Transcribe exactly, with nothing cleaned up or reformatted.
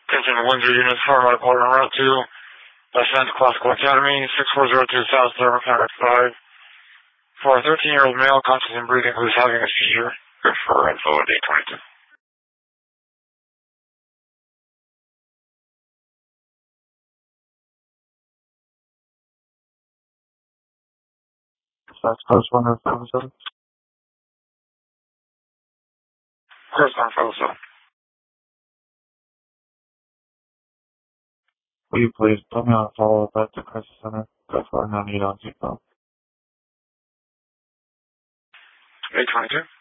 Attention Windsor units, fire report on Route two, by Santa Classical Academy, six four zero two South, Thermal County five. For a thirteen-year-old male conscious and breathing who is having a seizure, good for info at eight twenty-two. That's post one oh seven seven. Post one oh seven. Will you please put me on a follow-up at the crisis center? That's why I no need on seatbelt. eight twenty-two.